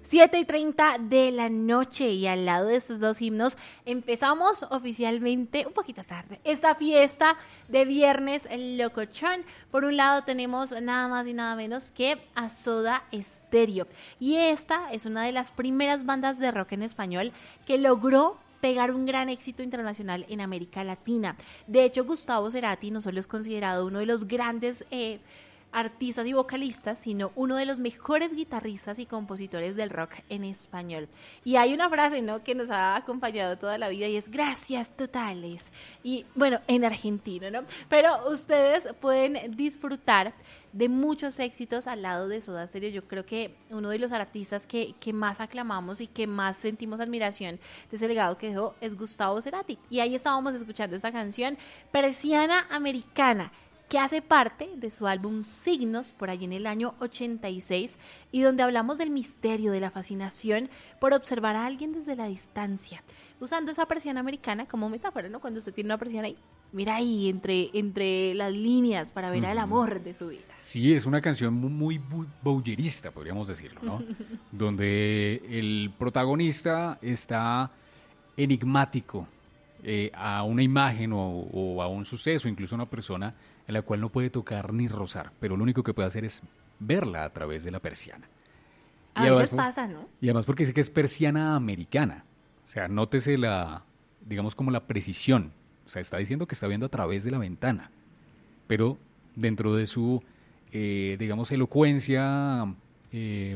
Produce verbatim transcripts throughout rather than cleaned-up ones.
siete y treinta de la noche y al lado de estos dos himnos empezamos oficialmente un poquito tarde esta fiesta de Viernes Locochón. Por un lado tenemos nada más y nada menos que a Soda Stereo y esta es una de las primeras bandas de rock en español que logró pegar un gran éxito internacional en América Latina. De hecho, Gustavo Cerati no solo es considerado uno de los grandes eh, artistas y vocalistas, sino uno de los mejores guitarristas y compositores del rock en español. Y hay una frase, ¿no?, que nos ha acompañado toda la vida y es gracias totales. Y bueno, en argentino, ¿no? Pero ustedes pueden disfrutar de muchos éxitos al lado de Soda Stereo. Yo creo que uno de los artistas que, que más aclamamos y que más sentimos admiración de ese legado que dejó es Gustavo Cerati. Y ahí estábamos escuchando esta canción, Persiana Americana, que hace parte de su álbum Signos, por allí en el año ochenta y seis, y donde hablamos del misterio, de la fascinación por observar a alguien desde la distancia, usando esa persiana americana como metáfora, ¿no? Cuando usted tiene una persiana ahí, mira ahí entre, entre las líneas para ver uh-huh. al amor de su vida. Sí, es una canción muy, muy bowlerista, podríamos decirlo, ¿no? Donde el protagonista está enigmático eh, a una imagen o, o a un suceso, incluso a una persona en la cual no puede tocar ni rozar, pero lo único que puede hacer es verla a través de la persiana. A y veces además, pasa, ¿no? Y además porque dice que es persiana americana. O sea, nótese la, digamos como la precisión. O sea, está diciendo que está viendo a través de la ventana. Pero dentro de su, eh, digamos, elocuencia eh,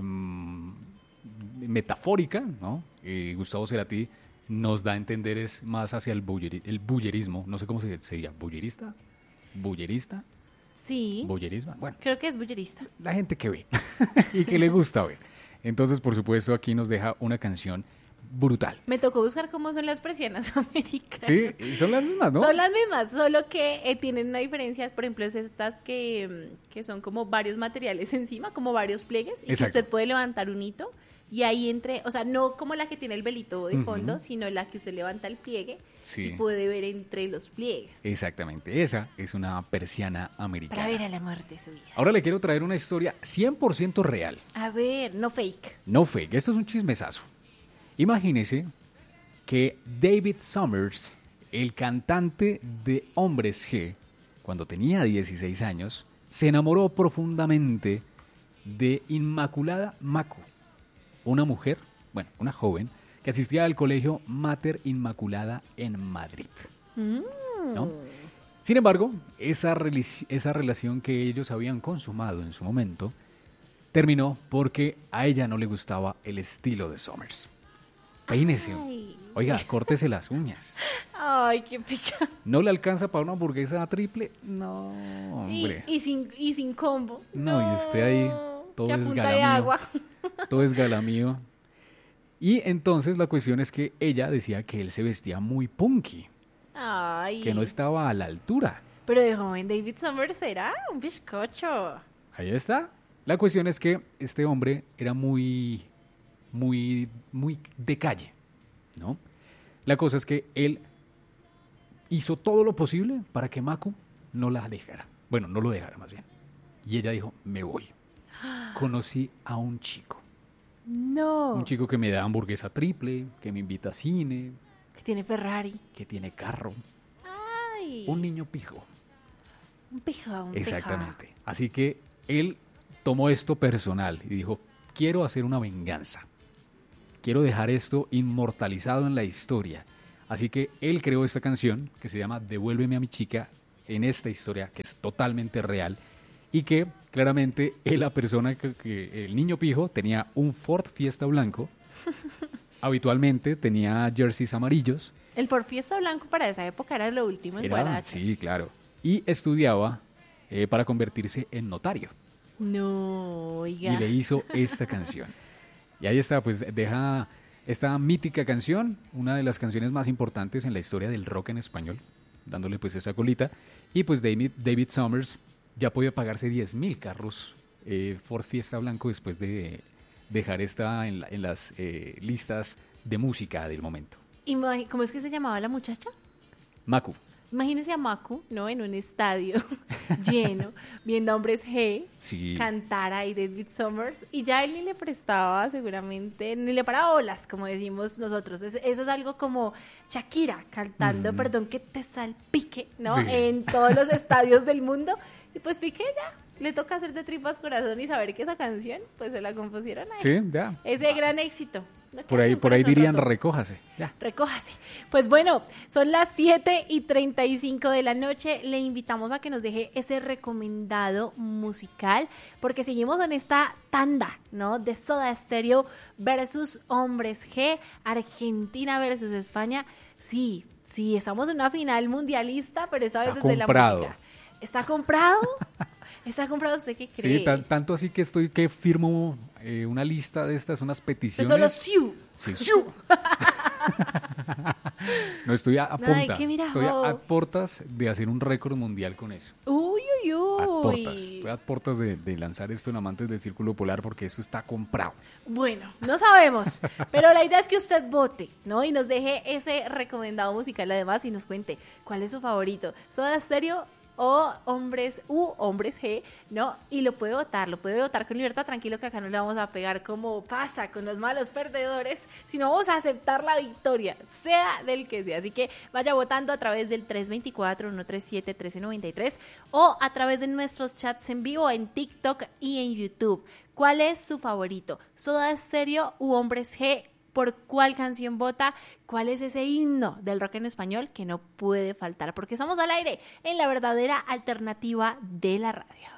metafórica, ¿no? Eh, Gustavo Cerati nos da a entender es más hacia el, buller, el bullerismo. No sé cómo se sería, ¿bullerista? ¿Bullerista? Sí. ¿Bullerismo? Bueno. Creo que es bullerista. La gente que ve y que le gusta ver. Entonces, por supuesto, aquí nos deja una canción brutal. Me tocó buscar cómo son las persianas americanas. Sí, son las mismas, ¿no? Son las mismas, solo que eh, tienen una diferencia. Por ejemplo, es estas que, que son como varios materiales encima, como varios pliegues, y Exacto. que usted puede levantar un hito. Y ahí entre, o sea, no como la que tiene el velito de fondo, uh-huh. sino la que usted levanta el pliegue sí. y puede ver entre los pliegues. Exactamente, esa es una persiana americana. Para ver al amor de su vida. Ahora le quiero traer una historia cien por ciento real. A ver, no fake. No fake, esto es un chismesazo. Imagínese que David Summers, el cantante de Hombres G, cuando tenía dieciséis años, se enamoró profundamente de Inmaculada Macu, una mujer, bueno, una joven, que asistía al colegio Mater Inmaculada en Madrid. Mm. ¿No? Sin embargo, esa, esa relación que ellos habían consumado en su momento terminó porque a ella no le gustaba el estilo de Summers. Peínese. Oiga, córtese las uñas. Ay, qué pica. ¿No le alcanza para una hamburguesa triple? No, hombre. Y, y, sin, y sin combo. No, no, y usted ahí todo que es apunta de agua. Todo es galamío. Y entonces la cuestión es que ella decía que él se vestía muy punky. Ay. Que no estaba a la altura. Pero de joven David Summers era un bizcocho. Ahí está. La cuestión es que este hombre era muy, muy, muy de calle, ¿no? La cosa es que él hizo todo lo posible para que Macu no la dejara. Bueno, no lo dejara más bien. Y ella dijo, me voy. Conocí a un chico. No. Un chico que me da hamburguesa triple, que me invita a cine. Que tiene Ferrari. Que tiene carro. Ay. Un niño pijo. Un pijo, un Exactamente. pijo. Así que él tomó esto personal y dijo, quiero hacer una venganza. Quiero dejar esto inmortalizado en la historia. Así que él creó esta canción que se llama Devuélveme a mi chica en esta historia que es totalmente real. Y que claramente él, la persona, que, que el niño pijo, tenía un Ford Fiesta blanco. Habitualmente tenía jerseys amarillos. El Ford Fiesta blanco para esa época era lo último en Guarachas. Sí, claro. Y estudiaba eh, para convertirse en notario. No, oiga. Y le hizo esta canción. Y ahí está, pues deja esta mítica canción, una de las canciones más importantes en la historia del rock en español, dándole pues esa colita. Y pues David, David Summers ya podía pagarse diez mil carros eh, Ford Fiesta blanco después de dejar esta en, la, en las eh, listas de música del momento. ¿Y cómo es que se llamaba la muchacha? Macu. Imagínense a Macu, ¿no? En un estadio lleno, viendo a Hombres G, Sí. cantar ahí David Summers, y ya él ni le prestaba seguramente, ni le paraba bolas, como decimos nosotros. Es- eso es algo como Shakira cantando, perdón que te salpique, ¿no? Sí. En todos los estadios del mundo. Y pues Piqué ya, le toca hacer de tripas corazón y saber que esa canción, pues se la compusieron a él. Sí, ya. Ese gran éxito. ¿No? Por Que ahí, es un por ahí corazón dirían roto. recójase. Ya. Recójase. Pues bueno, son las siete y treinta y cinco de la noche. Le invitamos a que nos deje ese recomendado musical, porque seguimos en esta tanda, ¿no? De Soda Stereo versus Hombres G, Argentina versus España. Sí, sí, estamos en una final mundialista, pero esta Está vez desde comprado. la música. ¿Está comprado? ¿Está comprado? ¿Usted qué cree? Sí, tan- tanto así que estoy que firmo eh, una lista de estas, unas Eso peticiones. solo siu, Sí. siu. No, estoy a, a No, hay punta. que mirar, Estoy a, a jo. portas de hacer un récord mundial con eso. Uy, uy, A portas. uy. Estoy a portas de, de lanzar esto en Amantes del Círculo Polar porque esto está comprado. Bueno, no sabemos, pero la idea es que usted vote, ¿no? Y nos deje ese recomendado musical además y nos cuente cuál es su favorito, Soda Stereo o Hombres U, Hombres G, ¿no? Y lo puede votar, lo puede votar con libertad, tranquilo que acá no le vamos a pegar como pasa con los malos perdedores, sino vamos a aceptar la victoria, sea del que sea. Así que vaya votando a través del tres dos cuatro, uno tres siete, uno tres nueve tres o a través de nuestros chats en vivo en TikTok y en YouTube. ¿Cuál es su favorito? ¿Soda Stereo u Hombres G? ¿Por cuál canción vota? ¿Cuál es ese himno del rock en español que no puede faltar? Porque estamos al aire en la verdadera alternativa de la radio.